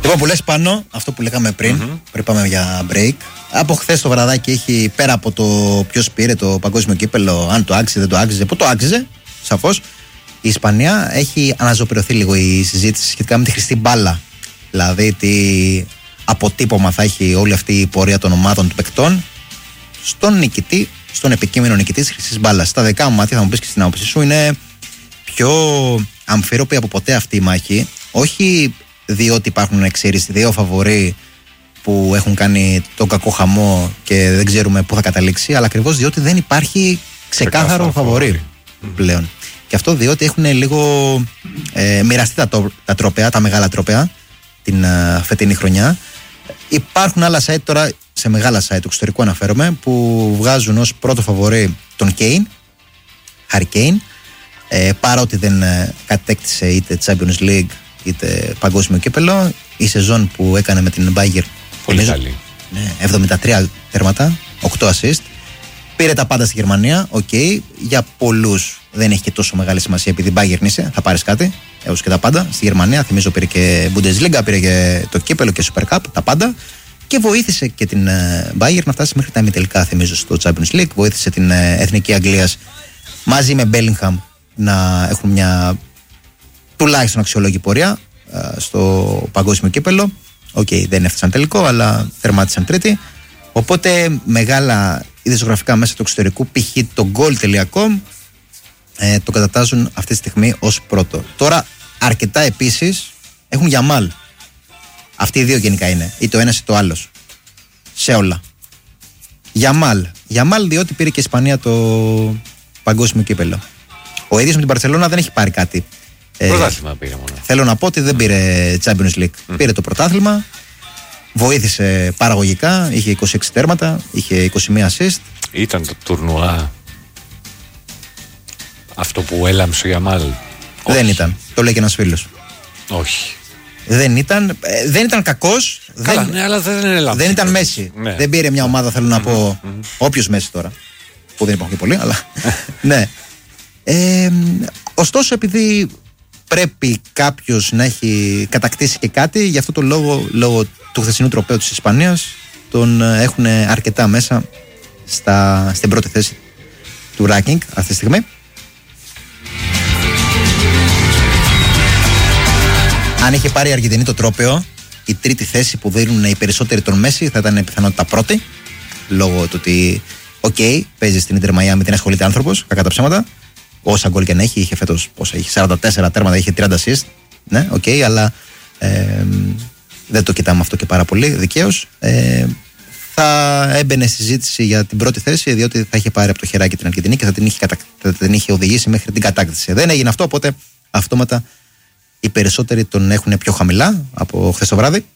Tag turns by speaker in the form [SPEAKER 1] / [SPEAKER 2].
[SPEAKER 1] Λοιπόν, που λες πάνω, αυτό που λέγαμε πριν πάμε για break. Από χθες το βραδάκι έχει, πέρα από το ποιος πήρε το παγκόσμιο κύπελο, αν το άξιζε, δεν το άξιζε, που το άξιζε, σαφώς, η Ισπανία έχει αναζωπηρωθεί λίγο η συζήτηση σχετικά με τη χρηστή μπάλα. Δηλαδή, τι αποτύπωμα θα έχει όλη αυτή η πορεία των ομάδων των παικτών στον νικητή, στον επικείμενο νικητή της χρηστής μπάλας. Στα δικά μου μάτια, θα μου πεις και στην άποψή σου, είναι πιο αμφίροπη από ποτέ αυτή η μάχη. Όχι διότι υπάρχουν εξαίρεση δύο φαβορί που έχουν κάνει τον κακό χαμό και δεν ξέρουμε πού θα καταλήξει, αλλά ακριβώς διότι δεν υπάρχει ξεκάθαρο φαβορί πλέον. Και αυτό διότι έχουν λίγο μοιραστεί τα τρόπαια, τα μεγάλα τρόπαια την φετινή χρονιά. Υπάρχουν άλλα site τώρα, σε μεγάλα site του εξωτερικού αναφέρομαι, που βγάζουν ως πρώτο φαβορί τον Kane, Harry Kane, παρότι δεν κατέκτησε είτε Champions League είτε παγκόσμιο κύπελο. Η σεζόν που έκανε με την Bayern,
[SPEAKER 2] πολύ καλή.
[SPEAKER 1] 73 τέρματα, 8 assist. Πήρε τα πάντα στη Γερμανία. Για πολλούς δεν έχει και τόσο μεγάλη σημασία, επειδή Bayern είσαι, θα πάρεις κάτι. Έως και τα πάντα. Στη Γερμανία, θυμίζω, πήρε και Bundesliga, πήρε και το κύπελο και Super Cup, τα πάντα. Και βοήθησε και την Bayern να φτάσει μέχρι τα ημιτελικά, θυμίζω, στο Champions League. Βοήθησε την Εθνική Αγγλίας μαζί με Bellingham να έχουν μια τουλάχιστον αξιολόγη πορεία στο παγκόσμιο κύπελο. Δεν έφτασαν τελικό, αλλά τερμάτισαν τρίτη. Οπότε μεγάλα ειδησιογραφικά μέσα του εξωτερικού, π.χ. το goal.com, το κατατάζουν αυτή τη στιγμή ως πρώτο. Τώρα αρκετά επίσης έχουν Γιαμάλ. Αυτοί οι δύο γενικά είναι, ή το ένας ή το άλλος, σε όλα. Γιαμάλ διότι πήρε και η Ισπανία το παγκόσμιο κύπελο. Ο ίδιος με την Μπαρσελόνα δεν έχει πάρει κάτι.
[SPEAKER 2] Πρωτάθλημα πήρε μόνο.
[SPEAKER 1] Θέλω να πω ότι δεν πήρε Champions League. Πήρε το πρωτάθλημα, βοήθησε παραγωγικά, είχε 26 τέρματα, είχε 21 assist.
[SPEAKER 2] Ήταν το τουρνουά αυτό που έλαμψε ο Γιαμάλ?
[SPEAKER 1] Δεν ήταν, το λέει και ένας φίλος.
[SPEAKER 2] Όχι.
[SPEAKER 1] Δεν ήταν κακός.
[SPEAKER 2] Καλά, ναι, αλλά δεν έλαμψε.
[SPEAKER 1] Δεν ήταν Μέση.
[SPEAKER 2] Ναι.
[SPEAKER 1] Δεν πήρε μια ομάδα, θέλω να πω, όποιος Μέση τώρα, που δεν υπάρχουν και πολλοί, αλλά ναι. Ωστόσο, επειδή πρέπει κάποιος να έχει κατακτήσει και κάτι, γι' αυτό το λόγω του χθεσινού τροπαίου της Ισπανίας, τον έχουν αρκετά μέσα στην πρώτη θέση του ranking αυτή τη στιγμή. Αν είχε πάρει η Αργεντινή το τρόπαιο, η τρίτη θέση που δίνουν οι περισσότεροι τον Μέση θα ήταν πιθανότητα πρώτη, λόγω του ότι παίζει στην Ίντερ Μαϊάμι, δεν ασχολείται άνθρωπος, κακά τα ψέματα. Όσα γκολ και να έχει, είχε φέτος 44 τέρματα, είχε 30 assist. Ναι, αλλά δεν το κοιτάμε αυτό και πάρα πολύ, δικαίως. Θα έμπαινε συζήτηση για την πρώτη θέση, διότι θα είχε πάρει από το χεράκι την Αργεντινή και θα την είχε οδηγήσει μέχρι την κατάκτηση. Δεν έγινε αυτό, οπότε αυτόματα οι περισσότεροι τον έχουν πιο χαμηλά από χθες το βράδυ.